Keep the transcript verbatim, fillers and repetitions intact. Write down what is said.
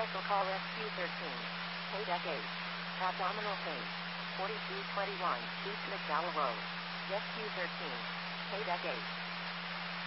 Medical call S Q thirteen. Paydeck eight. Abdominal pain. forty-two twenty-one East McDowell Road. S Q thirteen. Paydeck eight.